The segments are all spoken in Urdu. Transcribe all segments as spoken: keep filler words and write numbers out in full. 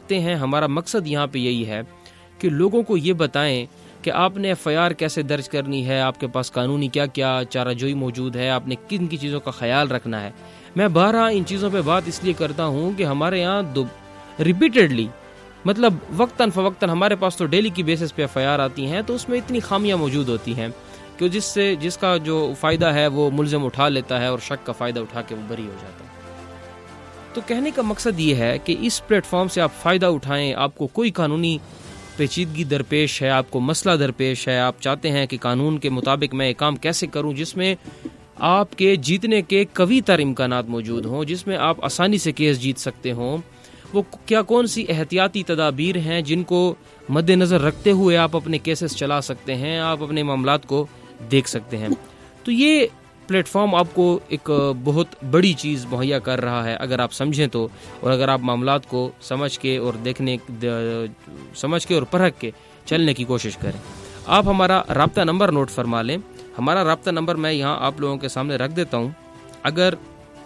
رکھتے ہیں. ہمارا مقصد یہاں پہ یہی ہے کہ لوگوں کو یہ بتائیں کہ آپ نے ایف آئی آر کیسے درج کرنی ہے, آپ کے پاس قانونی کیا کیا چارہ جوئی موجود ہے, آپ نے کن کی چیزوں کا خیال رکھنا ہے. میں بارہا ان چیزوں پہ بات اس لیے کرتا ہوں کہ ہمارے یہاں دو ریپیٹڈلی مطلب وقتاً فوقتاً ہمارے پاس تو ڈیلی کی بیسس پہ ایف آئی آر آتی ہیں, تو اس میں اتنی خامیاں موجود ہوتی ہیں کہ جس سے جس کا جو فائدہ ہے وہ ملزم اٹھا لیتا ہے اور شک کا فائدہ اٹھا کے وہ بری ہو جاتا ہے. تو کہنے کا مقصد یہ ہے کہ اس پلیٹ فارم سے آپ فائدہ اٹھائیں. آپ کو کوئی قانونی پیچیدگی درپیش ہے, آپ کو مسئلہ درپیش ہے, آپ چاہتے ہیں کہ قانون کے مطابق میں یہ کام کیسے کروں جس میں آپ کے جیتنے کے قوی تر امکانات موجود ہوں, جس میں آپ آسانی سے کیس جیت سکتے ہوں, وہ کیا کون سی احتیاطی تدابیر ہیں جن کو مد نظر رکھتے ہوئے آپ اپنے کیسز چلا سکتے ہیں, آپ اپنے معاملات کو دیکھ سکتے ہیں. تو یہ پلیٹ فارم آپ کو ایک بہت بڑی چیز مہیا کر رہا ہے اگر آپ سمجھیں تو, اور اگر آپ معاملات کو سمجھ کے اور دیکھنے سمجھ کے اور پرکھ کے چلنے کی کوشش کریں. آپ ہمارا رابطہ نمبر نوٹ فرما لیں. ہمارا رابطہ نمبر میں یہاں آپ لوگوں کے سامنے رکھ دیتا ہوں. اگر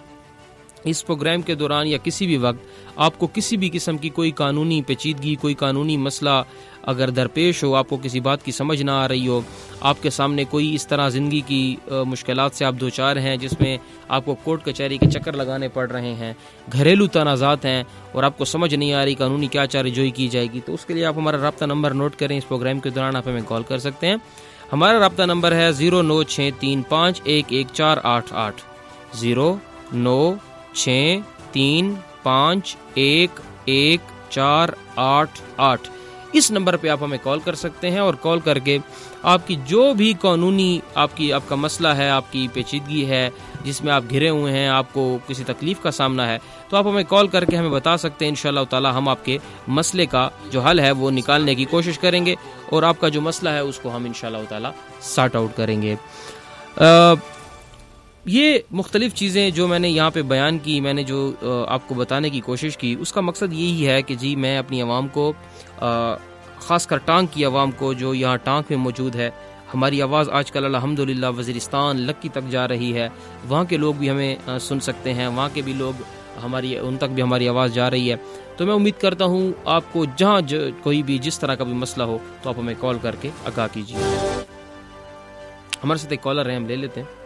اس پروگرام کے دوران یا کسی بھی وقت آپ کو کسی بھی قسم کی کوئی قانونی پیچیدگی, کوئی قانونی مسئلہ اگر درپیش ہو, آپ کو کسی بات کی سمجھ نہ آ رہی ہو, آپ کے سامنے کوئی اس طرح زندگی کی مشکلات سے آپ دوچار ہیں جس میں آپ کو کورٹ کچہری کے چکر لگانے پڑ رہے ہیں, گھریلو تنازعات ہیں اور آپ کو سمجھ نہیں آ رہی قانونی کیا چارہ جوئی کی جائے گی, تو اس کے لیے آپ ہمارا رابطہ نمبر نوٹ کریں. اس پروگرام کے دوران آپ ہمیں کال کر سکتے ہیں. ہمارا رابطہ نمبر ہے زیرو نو چھ تین پانچ ایک ایک چار آٹھ آٹھ زیرو نو چھ تین پانچ ایک ایک چار آٹھ آٹھ. اس نمبر پہ آپ ہمیں کال کر سکتے ہیں اور کال کر کے آپ کی جو بھی قانونی آپ کی آپ کا مسئلہ ہے, آپ کی پیچیدگی ہے جس میں آپ گھرے ہوئے ہیں, آپ کو کسی تکلیف کا سامنا ہے, تو آپ ہمیں کال کر کے ہمیں بتا سکتے ہیں. انشاءاللہ تعالی ہم آپ کے مسئلے کا جو حل ہے وہ نکالنے کی کوشش کریں گے اور آپ کا جو مسئلہ ہے اس کو ہم انشاءاللہ تعالی سارٹ آؤٹ کریں گے. آ, یہ مختلف چیزیں جو میں نے یہاں پہ بیان کی, میں نے جو آپ کو بتانے کی کوشش کی, اس کا مقصد یہی ہے کہ جی میں اپنی عوام کو, خاص کر ٹانک کی عوام کو جو یہاں ٹانک میں موجود ہے, ہماری آواز آج کل الحمدللہ وزیرستان لکی تک جا رہی ہے, وہاں کے لوگ بھی ہمیں سن سکتے ہیں, وہاں کے بھی لوگ ہماری ان تک بھی ہماری آواز جا رہی ہے. تو میں امید کرتا ہوں آپ کو جہاں کوئی بھی جس طرح کا بھی مسئلہ ہو تو آپ ہمیں کال کر کے آگاہ کیجیے. ہمارے ساتھ ایک کالر ہیں, ہم لے لیتے ہیں.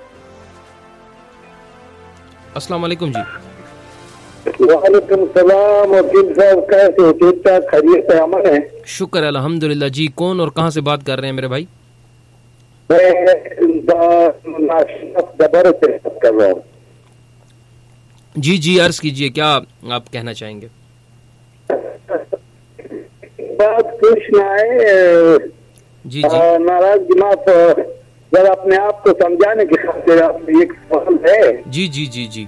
السلام علیکم. جی وعلیکم السلام. وکیل صاحب کیسے, ٹھیک ٹھاک, خیریت سے عمل ہے؟ شکر الحمدللہ. جی کون اور کہاں سے بات کر رہے ہیں میرے بھائی؟ کر رہا ہوں. جی جی عرض کیجئے, کیا آپ کہنا چاہیں گے؟ بات پوچھنا ہے. جی جی ناراض جناب, جب اپنے آپ کو سمجھانے کی خاطر آپ ایک سوال ہے. جی جی جی جی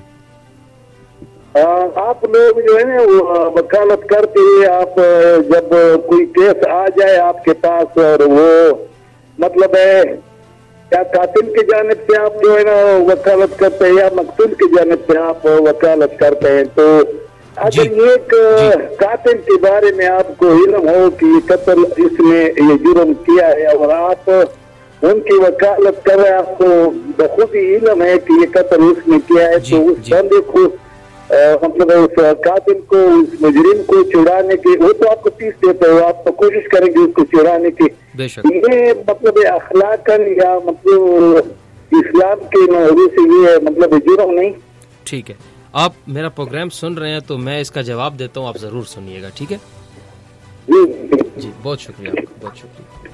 آپ لوگ جو ہے نا وہ وکالت کرتے ہیں, آپ جب کوئی کیس آ جائے آپ کے پاس اور وہ مطلب ہے کیا قاتل کی جانب سے آپ جو ہے نا وکالت کرتے ہیں یا مقتول کی جانب سے آپ وکالت کرتے ہیں, تو اگر ایک قاتل کے بارے میں آپ کو علم ہو کہ یہ قتل اس نے یہ جرم کیا ہے اور آپ ان کی وکالت کر رہے ہیں, آپ کو بخود ہی علم ہے کہ یہ قتل اس نے کیا ہے, تو اس بندے کو مطلب اس قاتل کو, اس مجرم کو چھڑانے کی, وہ تو آپ کو تیس دیتے ہو, آپ تو کوشش کریں گے اس کو چھڑانے کی. یہ مطلب اخلاقاً یا مطلب اسلام کے نظریے سے یہ مطلب جرم نہیں. ٹھیک ہے, آپ میرا پروگرام سن رہے ہیں تو میں اس کا جواب دیتا ہوں, آپ ضرور سنیے گا. ٹھیک ہے جی جی, بہت شکریہ, بہت شکریہ.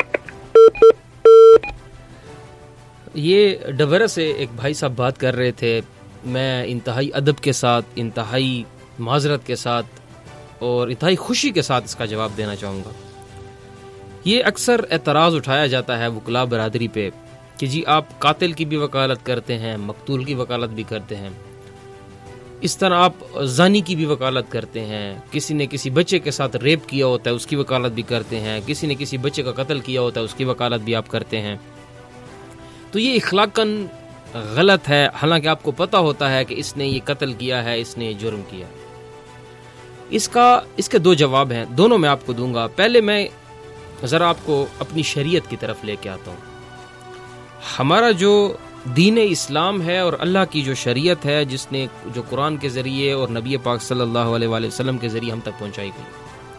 یہ ڈبرہ سے ایک بھائی صاحب بات کر رہے تھے. میں انتہائی ادب کے ساتھ, انتہائی معذرت کے ساتھ اور انتہائی خوشی کے ساتھ اس کا جواب دینا چاہوں گا. یہ اکثر اعتراض اٹھایا جاتا ہے وکلاء برادری پہ کہ جی آپ قاتل کی بھی وکالت کرتے ہیں, مقتول کی وکالت بھی کرتے ہیں, اس طرح آپ زانی کی بھی وکالت کرتے ہیں, کسی نے کسی بچے کے ساتھ ریپ کیا ہوتا ہے اس کی وکالت بھی کرتے ہیں, کسی نے کسی بچے کا قتل کیا ہوتا ہے اس کی وکالت بھی آپ کرتے ہیں. تو یہ اخلاقاً غلط ہے, حالانکہ آپ کو پتہ ہوتا ہے کہ اس نے یہ قتل کیا ہے, اس نے یہ جرم کیا. اس کا اس کے دو جواب ہیں, دونوں میں آپ کو دوں گا. پہلے میں ذرا آپ کو اپنی شریعت کی طرف لے کے آتا ہوں. ہمارا جو دین اسلام ہے اور اللہ کی جو شریعت ہے جس نے جو قرآن کے ذریعے اور نبی پاک صلی اللہ علیہ وآلہ وسلم کے ذریعے ہم تک پہنچائی گئی,